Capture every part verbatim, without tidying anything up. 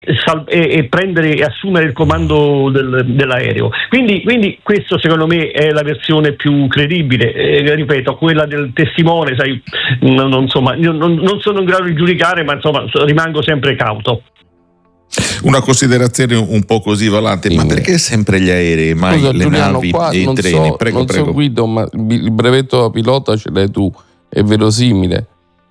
sal- e, e prendere e assumere il comando del, dell'aereo. Quindi, quindi questo secondo me è la versione più credibile, eh, ripeto, quella del testimone, sai, non, insomma, io non, non sono in grado di giudicare, ma insomma rimango sempre cauto. Una considerazione un po' così volante, sì, ma perché sempre gli aerei, mai Scusa, le Giuliano, navi qua e i non treni? So, prego, non prego. so Guido, ma il brevetto da pilota ce l'hai tu, è verosimile?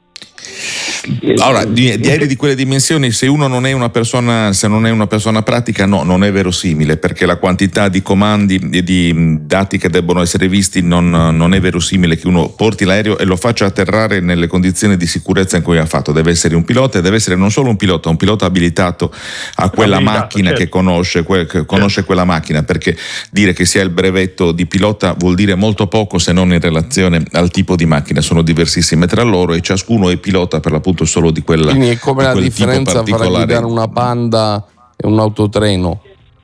Allora, di, di aerei di quelle dimensioni, se uno non è una persona, se non è una persona pratica, no, non è verosimile, perché la quantità di comandi e di dati che debbono essere visti non, non è verosimile che uno porti l'aereo e lo faccia atterrare nelle condizioni di sicurezza in cui ha fatto. Deve essere un pilota e deve essere non solo un pilota, un pilota abilitato a quella abilitato, macchina, certo, che conosce, que, che conosce certo. quella macchina, perché dire che si ha il brevetto di pilota vuol dire molto poco se non in relazione al tipo di macchina. Sono diversissime tra loro e ciascuno è pilota per l'appunto solo di quella. Quindi è come la differenza fra guidare una Panda e un autotreno?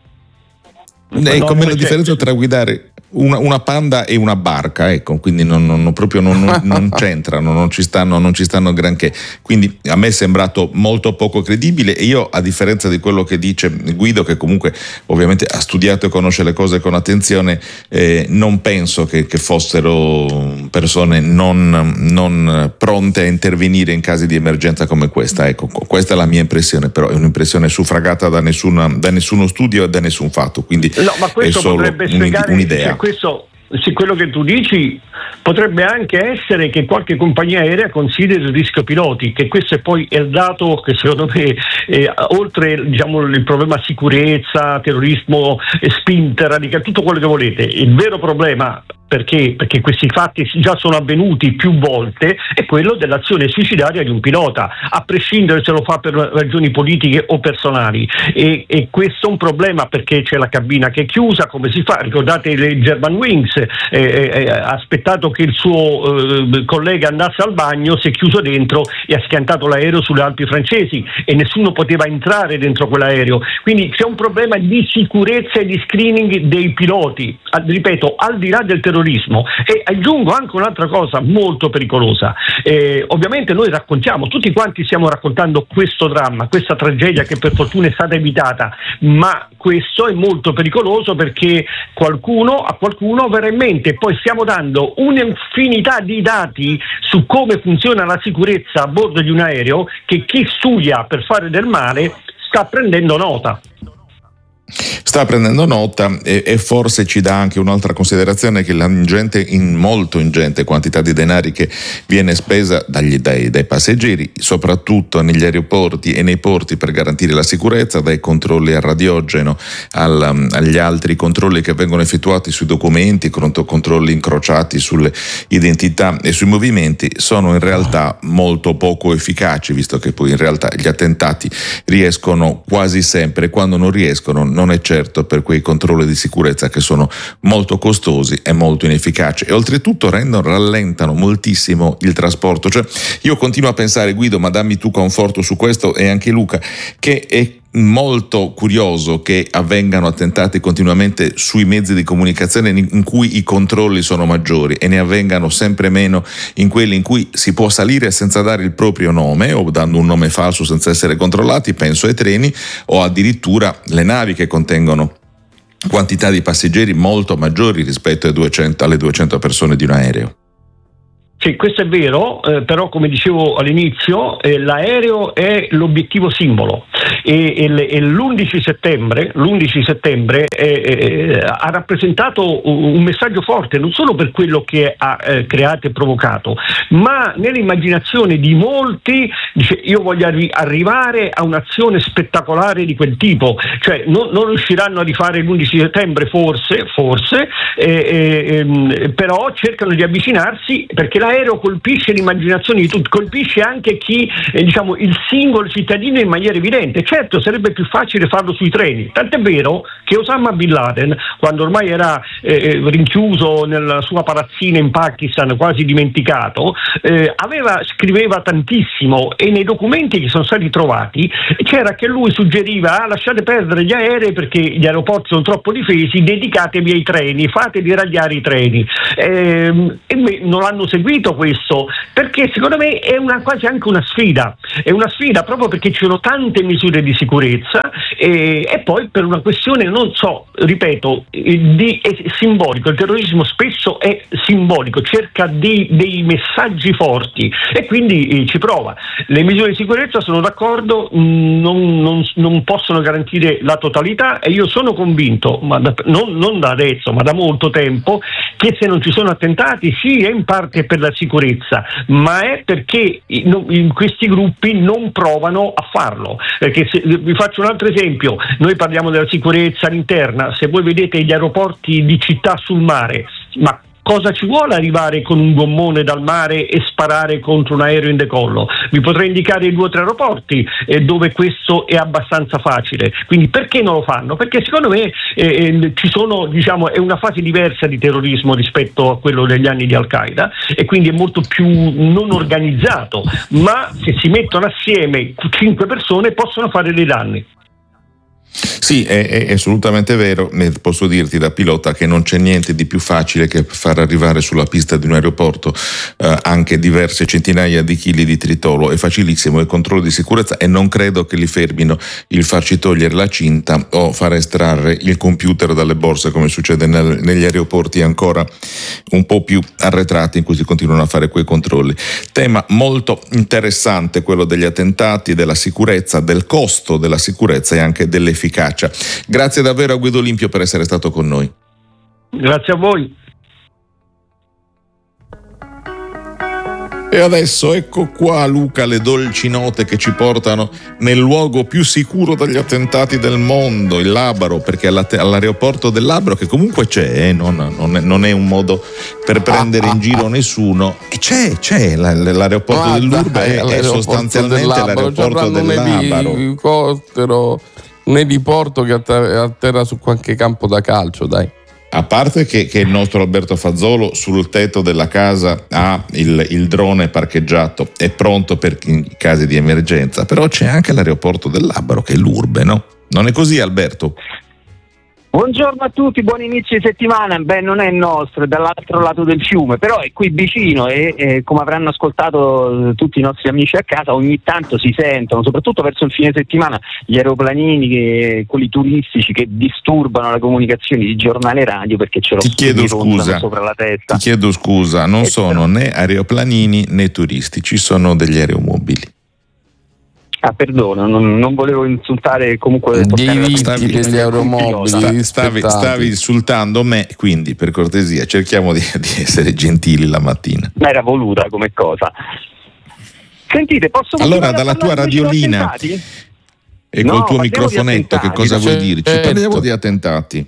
È come la differenza tra guidare una, una Panda e una barca, ecco, quindi non, non, proprio non, non, non c'entrano, non ci stanno, non ci stanno granché. Quindi a me è sembrato molto poco credibile, e io, a differenza di quello che dice Guido, che comunque ovviamente ha studiato e conosce le cose con attenzione, eh, non penso che, che fossero persone non, non pronte a intervenire in casi di emergenza come questa. Ecco, questa è la mia impressione, però è un'impressione suffragata da, nessuna, da nessuno studio e da nessun fatto, quindi no, ma questo è solo potrebbe spiegare, un'idea. Cioè questo, sì, quello che tu dici potrebbe anche essere che qualche compagnia aerea consideri il rischio piloti, che questo è poi il dato che secondo me, eh, oltre diciamo il problema sicurezza, terrorismo, eh, spinta radicale, tutto quello che volete, il vero problema, perché perché questi fatti già sono avvenuti più volte, è quello dell'azione suicidaria di un pilota, a prescindere se lo fa per ragioni politiche o personali, e, e questo è un problema perché c'è la cabina che è chiusa. Come si fa? Ricordate il Germanwings, eh, eh, ha aspettato che il suo eh, collega andasse al bagno, si è chiuso dentro e ha schiantato l'aereo sulle Alpi francesi e nessuno poteva entrare dentro quell'aereo. Quindi c'è un problema di sicurezza e di screening dei piloti, ripeto, al di là del terrorismo. E aggiungo anche un'altra cosa molto pericolosa, eh, ovviamente noi raccontiamo, tutti quanti stiamo raccontando questo dramma, questa tragedia che per fortuna è stata evitata, ma questo è molto pericoloso perché qualcuno a qualcuno verrà in mente. Poi stiamo dando un'infinità di dati su come funziona la sicurezza a bordo di un aereo che chi studia per fare del male sta prendendo nota. Sta prendendo nota e, e forse ci dà anche un'altra considerazione, che l'ingente, in molto ingente quantità di denari che viene spesa dagli, dai, dai passeggeri, soprattutto negli aeroporti e nei porti per garantire la sicurezza, dai controlli a radiogeno al, agli altri controlli che vengono effettuati sui documenti, controlli incrociati sulle identità e sui movimenti, sono in realtà molto poco efficaci, visto che poi in realtà gli attentati riescono quasi sempre, quando non riescono non è certo per quei controlli di sicurezza che sono molto costosi e molto inefficaci, e oltretutto rendono, rallentano moltissimo il trasporto. Cioè, io continuo a pensare, Guido, ma dammi tu conforto su questo, e anche Luca, che è molto curioso che avvengano attentati continuamente sui mezzi di comunicazione in cui i controlli sono maggiori, e ne avvengano sempre meno in quelli in cui si può salire senza dare il proprio nome o dando un nome falso senza essere controllati, penso ai treni o addirittura le navi che contengono quantità di passeggeri molto maggiori rispetto ai duecento, alle duecento persone di un aereo. Sì, questo è vero, eh, però come dicevo all'inizio, eh, l'aereo è l'obiettivo simbolo, e, e, e l'undici settembre, l'undici settembre eh, eh, ha rappresentato un messaggio forte, non solo per quello che ha eh, creato e provocato, ma nell'immaginazione di molti. Dice, io voglio arri- arrivare a un'azione spettacolare di quel tipo, cioè non, non riusciranno a rifare l'undici settembre forse, forse eh, eh, però cercano di avvicinarsi, perché l'aereo colpisce l'immaginazione di tutti, colpisce anche chi, eh, diciamo, il singolo cittadino in maniera evidente. Certo, sarebbe più facile farlo sui treni, tant'è vero che Osama Bin Laden, quando ormai era eh, rinchiuso nella sua palazzina in Pakistan, quasi dimenticato, eh, aveva, scriveva tantissimo, e nei documenti che sono stati trovati c'era che lui suggeriva: ah, lasciate perdere gli aerei perché gli aeroporti sono troppo difesi, dedicatevi ai treni, fate deragliare i treni, eh, e non l'hanno seguito convinto questo, perché secondo me è una, quasi anche una sfida, è una sfida proprio perché ci sono tante misure di sicurezza e, e poi per una questione, non so, ripeto, di, è simbolico, il terrorismo spesso è simbolico, cerca dei, dei messaggi forti e quindi eh, ci prova. Le misure di sicurezza, sono d'accordo, mh, non, non, non possono garantire la totalità e io sono convinto, ma da, non, non da adesso, ma da molto tempo, che se non ci sono attentati sì, è in parte per la sicurezza, ma è perché in, in questi gruppi non provano a farlo. Perché se, vi faccio un altro esempio, noi parliamo della sicurezza interna, se voi vedete gli aeroporti di città sul mare, ma cosa ci vuole arrivare con un gommone dal mare e sparare contro un aereo in decollo? Vi potrei indicare due o tre aeroporti eh, dove questo è abbastanza facile. Quindi perché non lo fanno? Perché secondo me eh, ci sono, diciamo, è una fase diversa di terrorismo rispetto a quello degli anni di Al-Qaeda e quindi è molto più non organizzato, ma se si mettono assieme cinque persone possono fare dei danni. Sì, è, è assolutamente vero. Posso dirti da pilota che non c'è niente di più facile che far arrivare sulla pista di un aeroporto eh, anche diverse centinaia di chili di tritolo. È facilissimo il controllo di sicurezza e non credo che li fermino il farci togliere la cinta o far estrarre il computer dalle borse, come succede nel, negli aeroporti ancora un po' più arretrati in cui si continuano a fare quei controlli. Tema molto interessante quello degli attentati, della sicurezza, del costo della sicurezza e anche dell'efficacia. Grazie davvero a Guido Limpio per essere stato con noi. Grazie a voi. E adesso ecco qua, Luca, le dolci note che ci portano nel luogo più sicuro dagli attentati del mondo, il Labaro, perché all'aeroporto del Labaro, che comunque c'è, eh, non, non, è, non è un modo per prendere in giro nessuno, e c'è, c'è l'aeroporto ah, dell'Urbe, è, è sostanzialmente l'aeroporto del Labaro. Un eliporto che atterra su qualche campo da calcio, dai. A parte che, che il nostro Alberto Fazzolo sul tetto della casa ha il, il drone parcheggiato, è pronto per i casi di emergenza, però c'è anche l'aeroporto del Labaro, che è l'Urbe, no? Non è così, Alberto? Buongiorno a tutti, buon inizio di settimana. Beh, non è nostro, è dall'altro lato del fiume, però è qui vicino e, e come avranno ascoltato tutti i nostri amici a casa, ogni tanto si sentono, soprattutto verso il fine settimana, gli aeroplanini, che, quelli turistici che disturbano le comunicazioni di giornale radio perché ce lo ti chiedo scusa sopra la testa. Ti chiedo scusa, non e sono però... né aeroplanini né turistici, sono degli aeromobili. Ah, perdono, non, non volevo insultare comunque diritti degli aeromobili. Stavi, stavi insultando me, quindi per cortesia cerchiamo di, di essere gentili la mattina. Ma era voluta come cosa. Sentite, posso allora dalla tua radiolina e no, col tuo microfonetto che cosa vuoi dirci? Certo. Parliamo di attentati.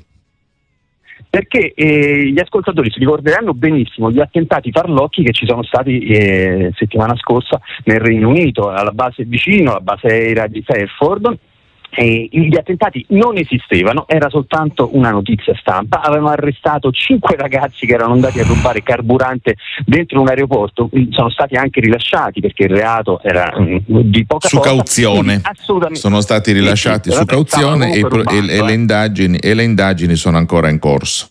Perché eh, gli ascoltatori si ricorderanno benissimo gli attentati farlocchi che ci sono stati eh, settimana scorsa nel Regno Unito, alla base vicino, alla base aerea di Fairford. E gli attentati non esistevano, era soltanto una notizia stampa. Avevano arrestato cinque ragazzi che erano andati a rubare carburante dentro un aeroporto, sono stati anche rilasciati perché il reato era um, di poca su cauzione, sono stati rilasciati sì, su cauzione e, rubando, e, e, le indagini, e le indagini sono ancora in corso.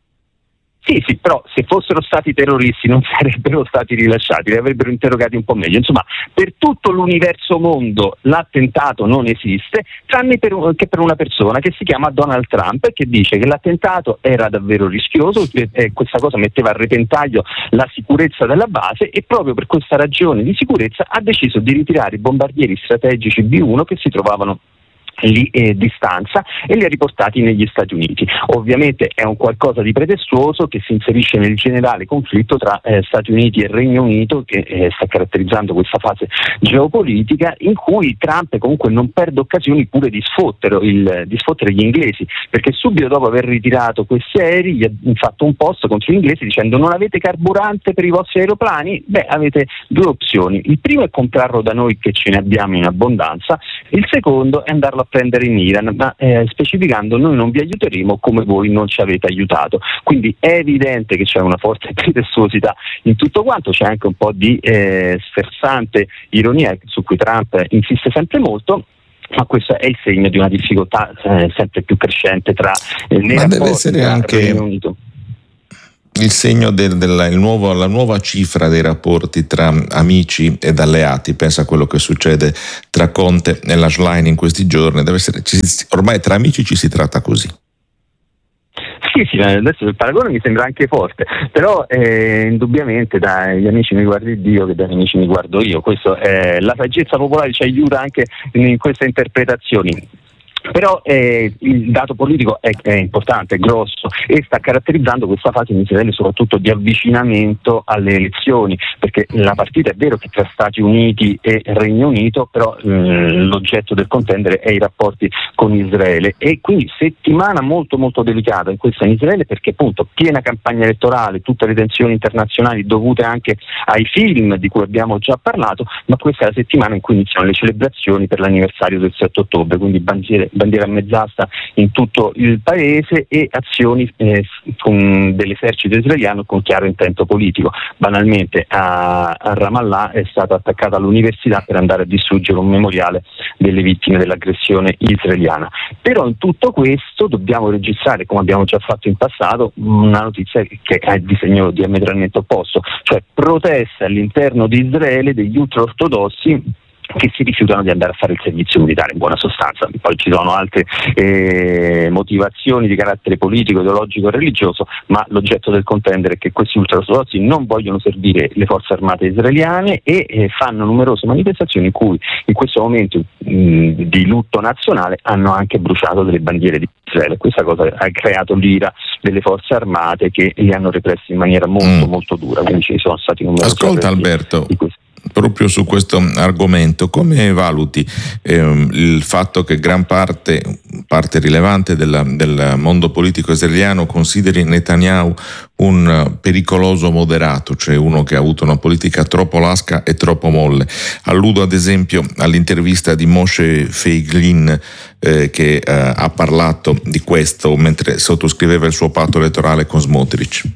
Sì, sì, però se fossero stati terroristi non sarebbero stati rilasciati, li avrebbero interrogati un po' meglio. Insomma, per tutto l'universo mondo l'attentato non esiste, tranne per, che per una persona che si chiama Donald Trump, che dice che l'attentato era davvero rischioso e questa cosa metteva a repentaglio la sicurezza della base e proprio per questa ragione di sicurezza ha deciso di ritirare i bombardieri strategici B uno che si trovavano lì eh, distanza e li ha riportati negli Stati Uniti. Ovviamente è un qualcosa di pretestuoso che si inserisce nel generale conflitto tra eh, Stati Uniti e Regno Unito che eh, sta caratterizzando questa fase geopolitica, in cui Trump comunque non perde occasioni pure di sfottere, il, di sfottere gli inglesi, perché subito dopo aver ritirato questi aerei gli ha fatto un post contro gli inglesi dicendo: non avete carburante per i vostri aeroplani? Beh, avete due opzioni: il primo è comprarlo da noi che ce ne abbiamo in abbondanza, il secondo è andarlo a prendere in Iran, ma eh, specificando: noi non vi aiuteremo come voi non ci avete aiutato. Quindi è evidente che c'è una forte pretestuosità in tutto quanto, c'è anche un po' di eh, sferzante ironia su cui Trump insiste sempre molto, ma questo è il segno di una difficoltà eh, sempre più crescente tra eh, nei ma rapporti deve essere tra anche Regno Unito. il segno del, della il nuovo, la nuova cifra dei rapporti tra amici ed alleati. Pensa a quello che succede tra Conte e la Schlein in questi giorni. Deve essere, ci, ormai tra amici ci si tratta così. Sì, sì, adesso il paragone mi sembra anche forte, però eh, indubbiamente dagli amici mi guardi Dio che dagli amici mi guardo io. Questo, eh, la saggezza popolare ci aiuta anche in, in queste interpretazioni. Però eh, il dato politico è, è importante, è grosso e sta caratterizzando questa fase in Israele soprattutto di avvicinamento alle elezioni, perché la partita è vero che tra Stati Uniti e Regno Unito, però eh, l'oggetto del contendere è i rapporti con Israele, e quindi settimana molto molto delicata in questa in Israele, perché appunto piena campagna elettorale, tutte le tensioni internazionali dovute anche ai film di cui abbiamo già parlato, ma questa è la settimana in cui iniziano le celebrazioni per l'anniversario del sette ottobre, quindi bandiere bandiera a mezz'asta in tutto il paese e azioni eh, con, dell'esercito israeliano con chiaro intento politico. Banalmente a, a Ramallah è stata attaccata l'università per andare a distruggere un memoriale delle vittime dell'aggressione israeliana. Però in tutto questo dobbiamo registrare, come abbiamo già fatto in passato, una notizia che è di segno diametralmente opposto, cioè proteste all'interno di Israele degli ultraortodossi che si rifiutano di andare a fare il servizio militare, in buona sostanza. Poi ci sono altre eh, motivazioni di carattere politico, ideologico e religioso, ma l'oggetto del contendere è che questi ultraortodossi non vogliono servire le forze armate israeliane e eh, fanno numerose manifestazioni in cui in questo momento mh, di lutto nazionale hanno anche bruciato delle bandiere di Israele. Questa cosa ha creato l'ira delle forze armate che li hanno repressi in maniera molto mm. molto dura, quindi ci sono stati numerosi. Ascolta Alberto, proprio su questo argomento, come valuti ehm, il fatto che gran parte, parte rilevante della, del mondo politico israeliano consideri Netanyahu un pericoloso moderato, cioè uno che ha avuto una politica troppo lasca e troppo molle? Alludo ad esempio all'intervista di Moshe Feiglin eh, che eh, ha parlato di questo mentre sottoscriveva il suo patto elettorale con Smotrich.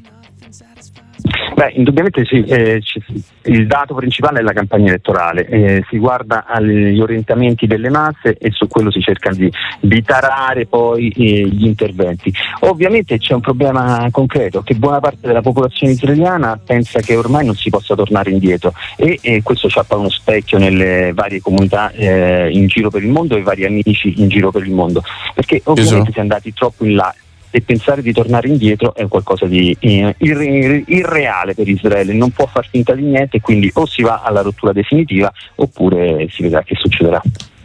Beh, indubbiamente sì, eh, il dato principale è la campagna elettorale, eh, si guarda agli orientamenti delle masse e su quello si cerca di, di tarare poi eh, gli interventi. Ovviamente c'è un problema concreto, che buona parte della popolazione israeliana pensa che ormai non si possa tornare indietro e, e questo ci appare uno specchio nelle varie comunità eh, in giro per il mondo e vari amici in giro per il mondo, perché ovviamente si è andati troppo in là e pensare di tornare indietro è qualcosa di eh, irre- irreale per Israele, non può far finta di niente, quindi o si va alla rottura definitiva oppure si vedrà che succederà.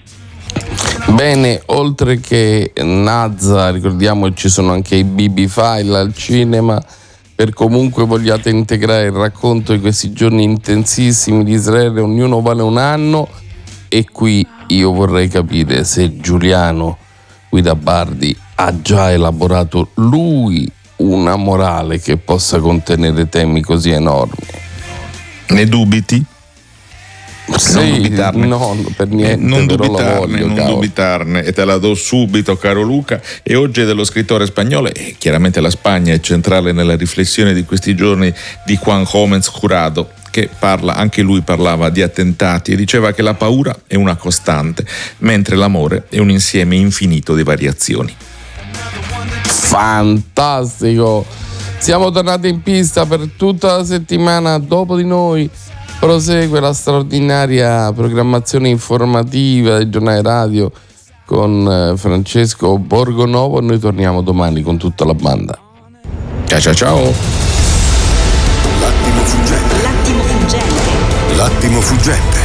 Bene, oltre che Nazza, ricordiamo che ci sono anche i B B File al cinema, per comunque vogliate integrare il racconto di questi giorni intensissimi di Israele, ognuno vale un anno, e qui io vorrei capire se Giuliano Guida Bardi ha già elaborato lui una morale che possa contenere temi così enormi. Ne dubiti? Sì, non dubitarne. No, per niente, non però dubitarne, voglio, non dubitarne, e te la do subito, caro Luca. E oggi è dello scrittore spagnolo, e chiaramente la Spagna è centrale nella riflessione di questi giorni, di Juan Gómez Jurado, che parla, anche lui parlava di attentati e diceva che la paura è una costante, mentre l'amore è un insieme infinito di variazioni. Fantastico! Siamo tornati in pista per tutta la settimana. Dopo di noi prosegue la straordinaria programmazione informativa del giornale radio con Francesco Borgonovo. Noi torniamo domani con tutta la banda. Ciao ciao ciao. L'attimo fuggente. L'attimo fuggente. L'attimo fuggente.